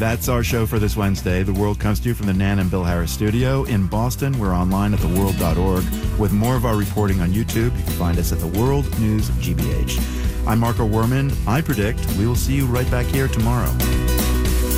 That's our show for this Wednesday. The World comes to you from the Nan and Bill Harris studio. In Boston, we're online at theworld.org with more of our reporting on YouTube. You can find us at The World News GBH. I'm Marco Werman. I predict we will see you right back here tomorrow.